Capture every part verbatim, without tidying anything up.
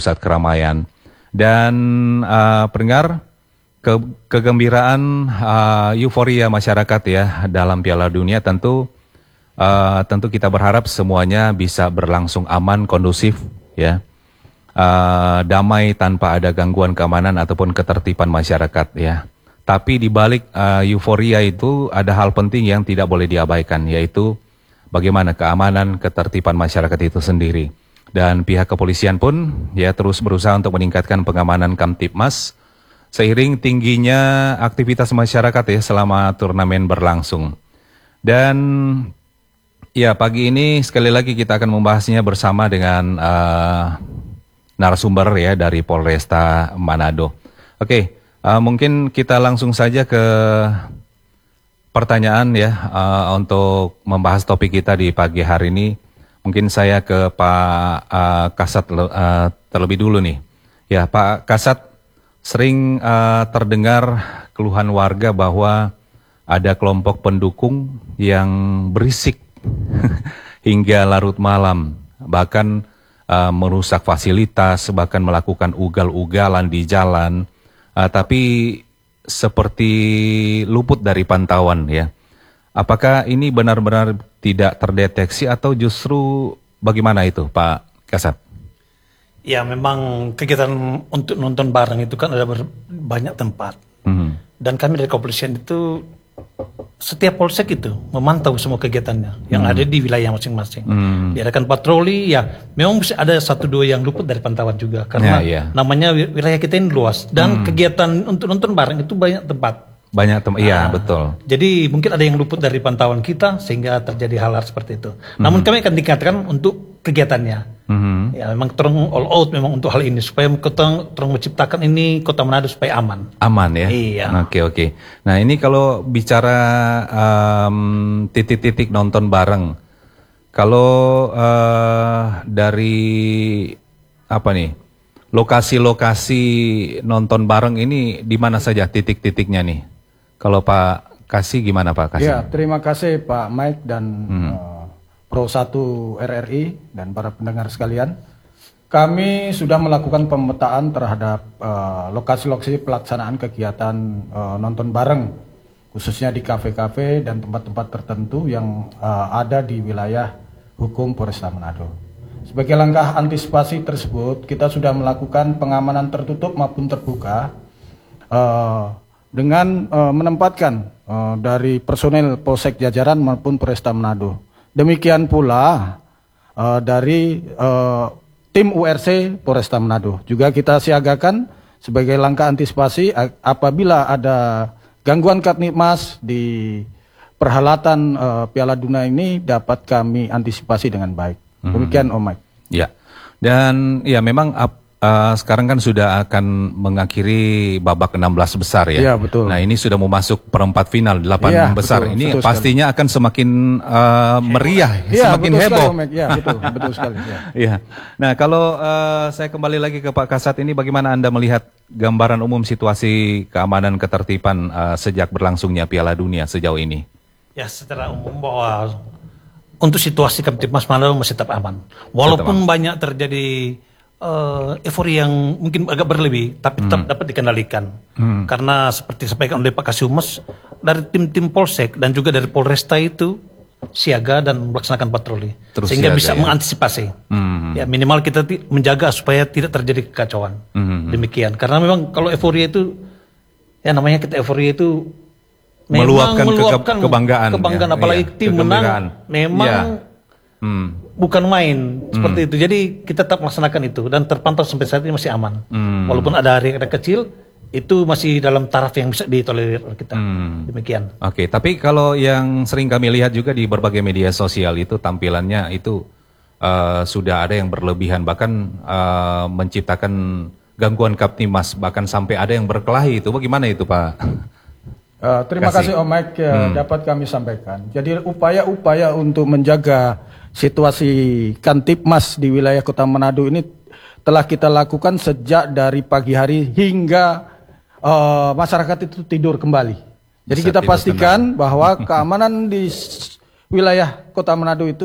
pusat keramaian. Dan uh, pendengar, ke kegembiraan, uh, euforia masyarakat ya dalam Piala Dunia tentu uh, tentu kita berharap semuanya bisa berlangsung aman, kondusif ya. Uh, damai tanpa ada gangguan keamanan ataupun ketertiban masyarakat ya. Tapi di balik uh, euforia itu ada hal penting yang tidak boleh diabaikan, yaitu bagaimana keamanan, ketertiban masyarakat itu sendiri. Dan pihak kepolisian pun ya terus berusaha untuk meningkatkan pengamanan Kamtipmas seiring tingginya aktivitas masyarakat ya selama turnamen berlangsung. Dan ya pagi ini sekali lagi kita akan membahasnya bersama dengan uh, narasumber ya dari Polresta Manado. Oke, uh, mungkin kita langsung saja ke pertanyaan ya uh, untuk membahas topik kita di pagi hari ini. Mungkin saya ke Pak uh, Kasat uh, terlebih dulu nih. Ya Pak Kasat, sering uh, terdengar keluhan warga bahwa ada kelompok pendukung yang berisik hingga larut malam, bahkan Uh, merusak fasilitas, bahkan melakukan ugal-ugalan di jalan, uh, tapi seperti luput dari pantauan ya. Apakah ini benar-benar tidak terdeteksi atau justru bagaimana itu Pak Kasat? Ya memang kegiatan untuk nonton bareng itu kan ada banyak tempat. Mm-hmm. Dan kami dari kepolisian itu setiap polsek itu memantau semua kegiatannya yang hmm. ada di wilayah masing-masing. Hmm. Diadakan patroli, ya memang bisa ada satu dua yang luput dari pantauan juga karena ya, ya. namanya wilayah kita ini luas dan hmm. kegiatan untuk nonton bareng itu banyak tempat. Banyak tempat, iya nah, betul. Jadi mungkin ada yang luput dari pantauan kita sehingga terjadi hal-hal seperti itu. Hmm. Namun kami akan tingkatkan untuk kegiatannya. Hmm. Ya memang terang all out memang untuk hal ini supaya kita terang menciptakan ini Kota Manado supaya aman. Aman ya. Iya. Oke oke. Nah ini kalau bicara um, titik-titik nonton bareng, kalau uh, dari apa nih lokasi-lokasi nonton bareng ini di mana saja titik-titiknya nih? Kalau Pak Kasih gimana Pak Kasih? Ya terima kasih Pak Mike dan hmm. uh, Pro satu R R I dan para pendengar sekalian. Kami sudah melakukan pemetaan terhadap lokasi-lokasi uh, pelaksanaan kegiatan uh, nonton bareng, khususnya di kafe-kafe dan tempat-tempat tertentu yang uh, ada di wilayah hukum Polresta Manado. Sebagai langkah antisipasi tersebut, kita sudah melakukan pengamanan tertutup maupun terbuka uh, dengan uh, menempatkan uh, dari personel Polsek jajaran maupun Polresta Manado. Demikian pula uh, dari uh, tim U R C Polresta Manado juga kita siagakan sebagai langkah antisipasi apabila ada gangguan Kamtipmas di perhelatan uh, Piala Dunia ini dapat kami antisipasi dengan baik. Demikian Om Mike. Ya, dan ya memang uh, sekarang kan sudah akan mengakhiri babak enam belas besar ya. Iya betul. Nah ini sudah mau masuk perempat final delapan ya, besar. Betul, ini betul pastinya sekali. Akan semakin uh, meriah, ya, semakin betul heboh. Iya betul, betul sekali. Ya. Ya. Nah kalau uh, saya kembali lagi ke Pak Kasat ini, bagaimana Anda melihat gambaran umum situasi keamanan ketertiban uh, sejak berlangsungnya Piala Dunia sejauh ini? Ya secara umum bahwa untuk situasi Kamtipmas Manado masih tetap aman, walaupun tetap banyak terjadi Uh, euforia yang mungkin agak berlebih, tapi tetap hmm. dapat dikendalikan. Hmm. Karena seperti disampaikan oleh Pak Kashumas, dari tim-tim Polsek dan juga dari Polresta itu siaga dan melaksanakan patroli, terus sehingga siaga, bisa ya? mengantisipasi. Hmm. Ya minimal kita menjaga supaya tidak terjadi kekacauan. Hmm. Demikian. Karena memang kalau euforia itu, ya namanya kita euforia itu meluapkan, meluapkan ke kebanggaan, kebanggaan ya, apalagi iya, tim menang, memang. Ya. Hmm. Bukan main seperti hmm. itu. Jadi kita tetap melaksanakan itu dan terpantau sampai saat ini masih aman. Hmm. Walaupun ada area kecil, itu masih dalam taraf yang bisa ditolerir oleh kita. Hmm. Demikian. Oke, okay, tapi kalau yang sering kami lihat juga di berbagai media sosial itu tampilannya itu uh, sudah ada yang berlebihan, bahkan uh, menciptakan gangguan Kamtipmas, bahkan sampai ada yang berkelahi. Itu bagaimana itu Pak? Uh, terima kasih, kasih Om Mike ya, hmm. dapat kami sampaikan. Jadi upaya-upaya untuk menjaga situasi Kamtipmas di wilayah Kota Manado ini telah kita lakukan sejak dari pagi hari hingga uh, masyarakat itu tidur kembali. Jadi Bisa kita pastikan tenang. bahwa keamanan di wilayah Kota Manado itu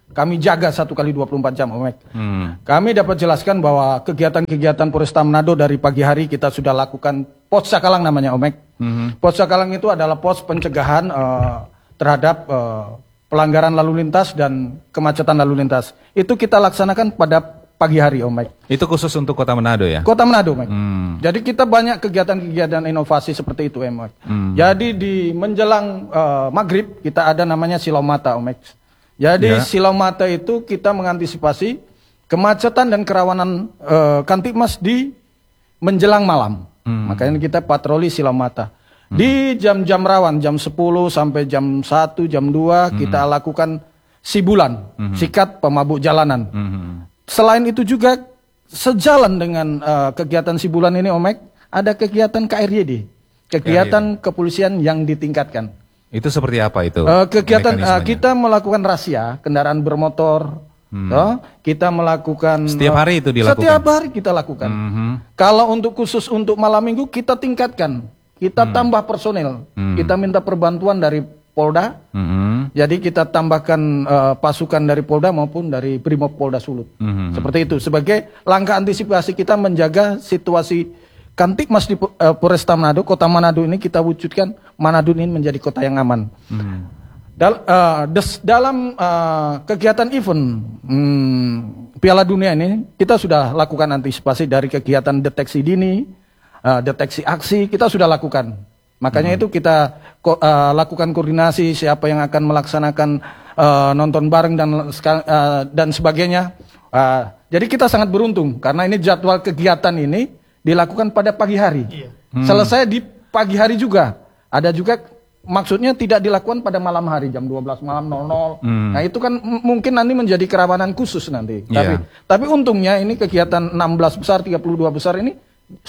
kami jaga satu kali dua puluh empat jam, Om Mek. Hmm. Kami dapat jelaskan bahwa kegiatan-kegiatan Polresta Manado dari pagi hari kita sudah lakukan Pos Cakalang namanya, Om Mek. Hmm. Pos Cakalang itu adalah pos pencegahan uh, terhadap uh, pelanggaran lalu lintas dan kemacetan lalu lintas. Itu kita laksanakan pada pagi hari, Om Mek. Itu khusus untuk Kota Manado ya? Kota Manado, Om Mek. Hmm. Jadi kita banyak kegiatan-kegiatan inovasi seperti itu, Om Mek. Hmm. Jadi di menjelang uh, maghrib kita ada namanya Silau Mata, Om Mek. Jadi ya. Silau Mata itu kita mengantisipasi kemacetan dan kerawanan uh, Kamtibmas di menjelang malam. Hmm. Makanya kita patroli Silau Mata. Hmm. Di jam-jam rawan, jam sepuluh sampai jam satu, jam dua, hmm. kita lakukan sibulan, hmm. sikat pemabuk jalanan. Hmm. Selain itu juga sejalan dengan uh, kegiatan sibulan ini, Omek, ada kegiatan K R Y D, kegiatan kepolisian yang ditingkatkan. Itu seperti apa itu? Uh, kegiatan uh, kita melakukan razia kendaraan bermotor, hmm. toh, kita melakukan setiap hari itu dilakukan. Setiap hari kita lakukan. Hmm. Kalau untuk khusus untuk malam minggu kita tingkatkan, kita hmm. tambah personel, hmm. kita minta perbantuan dari Polda. Hmm. Jadi kita tambahkan uh, pasukan dari Polda maupun dari Brimob Polda Sulut. Hmm. Seperti itu sebagai langkah antisipasi kita menjaga situasi Kamtibmas di uh, Polresta Manado, Kota Manado ini kita wujudkan Manado ini menjadi kota yang aman. Hmm. Dal, uh, des, dalam uh, kegiatan event hmm, Piala Dunia ini kita sudah lakukan antisipasi dari kegiatan deteksi dini, uh, deteksi aksi kita sudah lakukan. Makanya hmm. itu kita ko, uh, lakukan koordinasi siapa yang akan melaksanakan uh, nonton bareng dan uh, dan sebagainya. Uh, jadi kita sangat beruntung karena ini jadwal kegiatan ini dilakukan pada pagi hari. Iya. Hmm. Selesai di pagi hari juga. Ada juga maksudnya tidak dilakukan pada malam hari jam dua belas malam nol nol. Hmm. Nah, itu kan mungkin nanti menjadi kerawanan khusus nanti. Yeah. Tapi tapi untungnya ini kegiatan enam belas besar, tiga puluh dua besar ini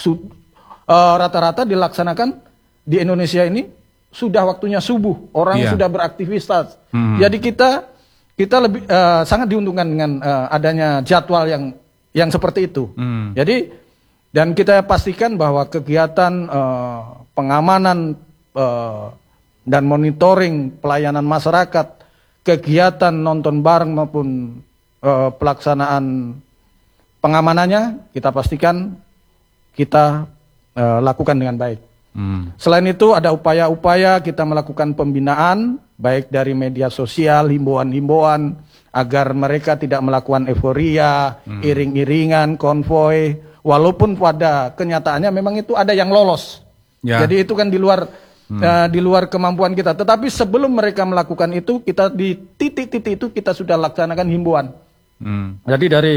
rata-rata uh, dilaksanakan di Indonesia ini sudah waktunya subuh. Orang yeah. sudah beraktivitas. Hmm. Jadi kita kita lebih uh, sangat diuntungkan dengan uh, adanya jadwal yang yang seperti itu. Hmm. Jadi dan kita pastikan bahwa kegiatan uh, pengamanan uh, dan monitoring pelayanan masyarakat, kegiatan nonton bareng maupun uh, pelaksanaan pengamanannya, kita pastikan kita uh, lakukan dengan baik. Hmm. Selain itu ada upaya-upaya kita melakukan pembinaan, baik dari media sosial, himbauan-himbauan, agar mereka tidak melakukan euforia, hmm. iring-iringan, konvoy. Walaupun pada kenyataannya memang itu ada yang lolos, ya. Jadi itu kan di luar hmm. uh, di luar kemampuan kita. Tetapi sebelum mereka melakukan itu, kita di titik-titik itu kita sudah laksanakan himbauan. Hmm. Jadi dari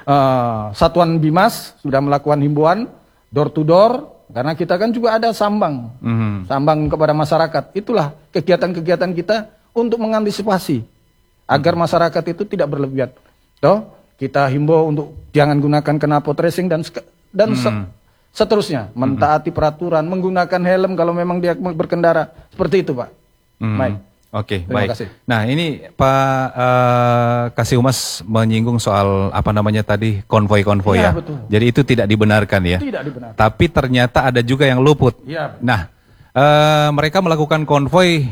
uh, Satuan Bimas sudah melakukan himbauan door to door, karena kita kan juga ada sambang, hmm. sambang kepada masyarakat. Itulah kegiatan-kegiatan kita untuk mengantisipasi agar masyarakat itu tidak berlebihan. Toh? Kita himbau untuk jangan gunakan knalpot racing dan dan hmm. seterusnya, mentaati hmm. peraturan, menggunakan helm kalau memang dia berkendara. Seperti itu, Pak. Hmm. Baik. Oke, okay, baik. Kasih. Nah, ini Pak uh, Kasih-Humas menyinggung soal apa namanya tadi konvoi-konvoi ya. ya. Betul. Jadi itu tidak dibenarkan ya. Tidak dibenarkan. Tapi ternyata ada juga yang luput. Ya. Nah, uh, mereka melakukan konvoi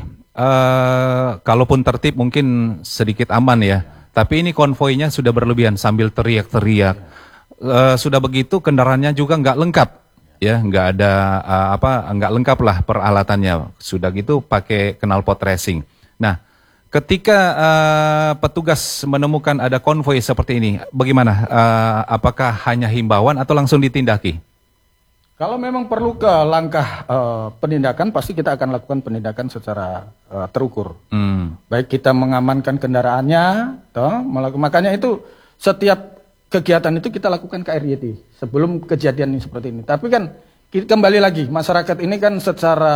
uh, kalaupun tertib mungkin sedikit aman ya. Tapi ini konvoinya sudah berlebihan sambil teriak-teriak. Uh, sudah begitu kendaraannya juga nggak lengkap, ya nggak ada uh, apa nggak lengkap lah peralatannya. Sudah gitu pakai knalpot racing. Nah, ketika uh, petugas menemukan ada konvoi seperti ini, bagaimana? Uh, apakah hanya himbauan atau langsung ditindaki? Kalau memang perlu ke langkah uh, penindakan, pasti kita akan lakukan penindakan secara uh, terukur. Hmm. Baik kita mengamankan kendaraannya, toh, makanya itu setiap kegiatan itu kita lakukan K R Y D sebelum kejadian ini seperti ini. Tapi kan kita kembali lagi, masyarakat ini kan secara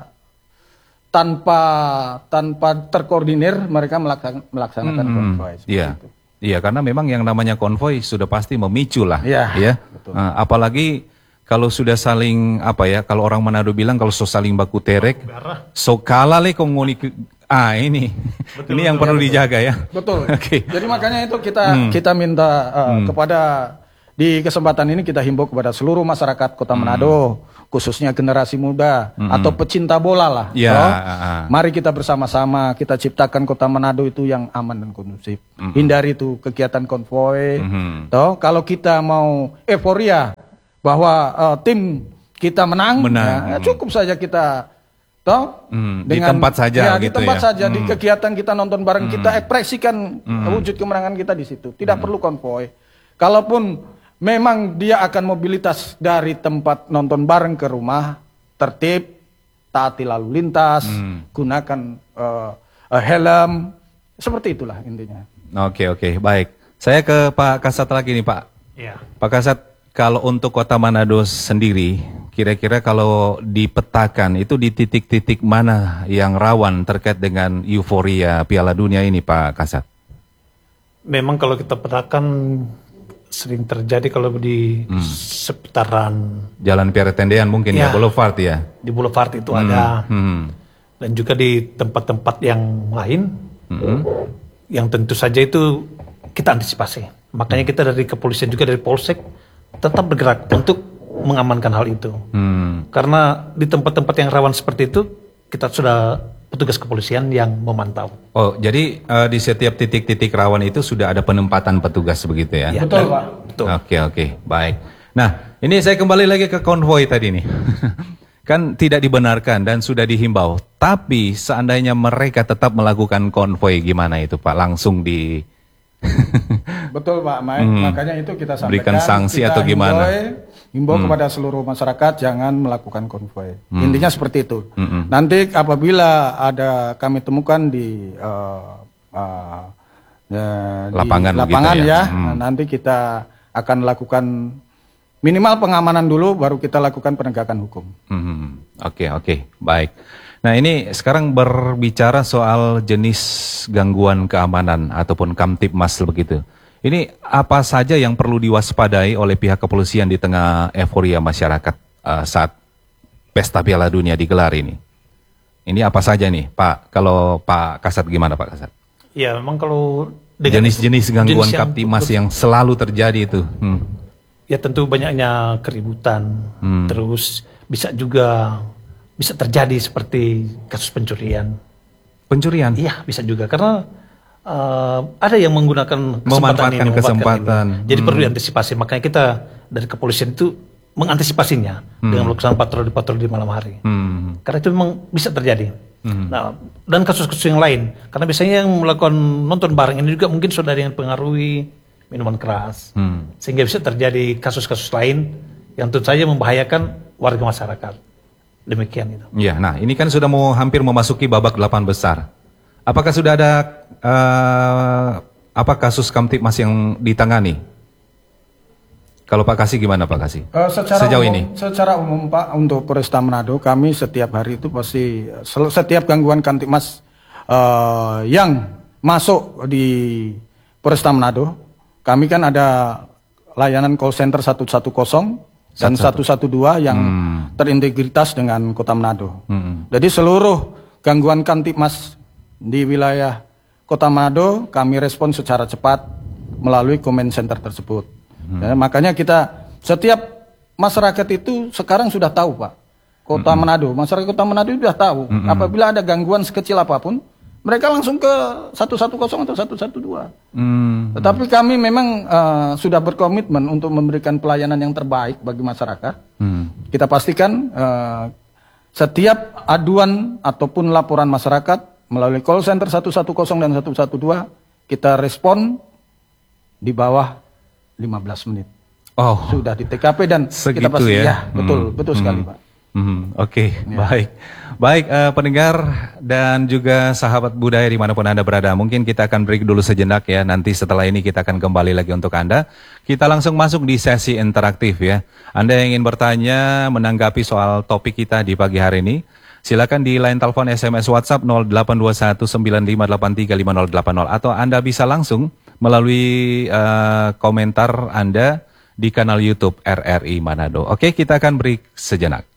tanpa tanpa terkoordinir mereka melaksanakan hmm. konvoi. Iya, iya karena memang yang namanya konvoi sudah pasti memicu lah, ya. ya. Nah, apalagi kalau sudah saling apa ya, kalau orang Manado bilang kalau so saling baku terek, so kalah le komunik, ah ini, betul, ini betul, yang betul, perlu betul. dijaga ya. Betul. Okay. Jadi makanya itu kita hmm. kita minta uh, hmm. kepada di kesempatan ini kita himbau kepada seluruh masyarakat Kota Manado, hmm. khususnya generasi muda hmm. atau pecinta bola lah. Ya. Toh, mari kita bersama-sama kita ciptakan Kota Manado itu yang aman dan kondusif. Hmm. Hindari itu kegiatan konvoy. Hmm. Toh, kalau kita mau euforia bahwa uh, tim kita menang, menang. Ya, cukup saja kita toh hmm, dengan di tempat saja ya, gitu di tempat ya. saja hmm. di kegiatan kita nonton bareng, hmm. kita ekspresikan hmm. wujud kemenangan kita di situ. Tidak hmm. perlu konvoy. Kalaupun memang dia akan mobilitas dari tempat nonton bareng ke rumah, tertib, taati lalu lintas, hmm. gunakan uh, uh, helm, seperti itulah intinya. Oke oke baik. Saya ke Pak Kasat lagi nih Pak. Ya. Pak Kasat, kalau untuk Kota Manado sendiri, kira-kira kalau dipetakan itu di titik-titik mana yang rawan terkait dengan euforia Piala Dunia ini Pak Kasat? Memang kalau kita petakan sering terjadi kalau di hmm. seputaran Jalan Pierre Tendean mungkin ya, ya Boulevard ya. Di Boulevard itu hmm. ada. Hmm. Dan juga di tempat-tempat yang lain. Hmm. Yang tentu saja itu kita antisipasi. Makanya kita dari kepolisian juga dari Polsek tetap bergerak untuk mengamankan hal itu. Hmm. Karena di tempat-tempat yang rawan seperti itu, kita sudah petugas kepolisian yang memantau. Oh, jadi uh, di setiap titik-titik rawan itu sudah ada penempatan petugas begitu ya? Ya betul, Pak. Betul. Oke, oke, baik. Nah, ini saya kembali lagi ke konvoi tadi nih. Kan tidak dibenarkan dan sudah dihimbau. Tapi seandainya mereka tetap melakukan konvoi, gimana itu Pak? Langsung di... Betul Pak Mike, hmm. makanya itu kita sampaikan. Berikan sanksi kita atau gimana? Himbau hmm. kepada seluruh masyarakat jangan melakukan konvoi. Hmm. Intinya seperti itu. Hmm. Nanti apabila ada kami temukan di, uh, uh, uh, lapangan, di lapangan gitu ya, ya. Hmm. nanti kita akan lakukan minimal pengamanan dulu, baru kita lakukan penegakan hukum. Oke hmm. oke, okay, okay. Baik. Nah ini sekarang berbicara soal jenis gangguan keamanan ataupun kamtipmas begitu. Ini apa saja yang perlu diwaspadai oleh pihak kepolisian di tengah euforia masyarakat uh, saat Pesta Piala Dunia digelar ini? Ini apa saja nih Pak? Kalau Pak Kasat gimana Pak Kasat? Ya memang kalau jenis-jenis gangguan kamtipmas yang, yang selalu terjadi itu. Hmm. Ya tentu banyaknya keributan, hmm. terus bisa juga bisa terjadi seperti kasus pencurian. Pencurian? Iya, bisa juga karena uh, ada yang menggunakan kesempatan memanfaatkan ini, kesempatan. Ini. Jadi hmm. perlu diantisipasi. Makanya kita dari kepolisian itu mengantisipasinya hmm. dengan melakukan patroli-patroli di malam hari. Hmm. Karena itu memang bisa terjadi. Hmm. Nah, dan kasus-kasus yang lain. Karena biasanya yang melakukan nonton bareng ini juga mungkin sudah dengan pengaruhi minuman keras. Hmm. Sehingga bisa terjadi kasus-kasus lain yang tentu saja membahayakan warga masyarakat. Demikian itu. Ya, nah ini kan sudah mau hampir memasuki babak delapan besar. Apakah sudah ada uh, apa kasus kamtipmas yang ditangani? Kalau Pak Kasih gimana Pak Kasih? Uh, secara Sejauh umum, ini? Secara umum Pak, untuk Polresta Manado kami setiap hari itu pasti setiap gangguan kamtipmas uh, yang masuk di Polresta Manado, kami kan ada layanan call center satu satu nol dan satu satu dua yang hmm. terintegritas dengan Kota Manado. Hmm. Jadi seluruh gangguan kamtipmas di wilayah Kota Manado kami respon secara cepat melalui comment center tersebut. Hmm. Ya, makanya kita setiap masyarakat itu sekarang sudah tahu Pak, Kota hmm. Manado, masyarakat Kota Manado sudah tahu hmm. apabila ada gangguan sekecil apapun, mereka langsung ke satu satu nol atau satu satu dua. Hmm. Tetapi kami memang uh, sudah berkomitmen untuk memberikan pelayanan yang terbaik bagi masyarakat. Hmm. Kita pastikan uh, setiap aduan ataupun laporan masyarakat melalui call center satu satu nol dan satu satu dua kita respon di bawah lima belas menit. Oh, sudah di T K P dan segitu kita pasti ya? ya, betul, hmm. betul hmm. sekali Pak. Hmm, Oke, okay, ya. baik. Baik uh, pendengar dan juga sahabat budaya dimanapun Anda berada. Mungkin kita akan break dulu sejenak ya. Nanti setelah ini kita akan kembali lagi untuk Anda. Kita langsung masuk di sesi interaktif ya. Anda yang ingin bertanya, menanggapi soal topik kita di pagi hari ini, silakan di line telepon S M S WhatsApp nol delapan dua satu sembilan lima delapan tiga lima nol delapan nol atau Anda bisa langsung melalui uh, komentar Anda di kanal YouTube R R I Manado. Oke, kita akan break sejenak.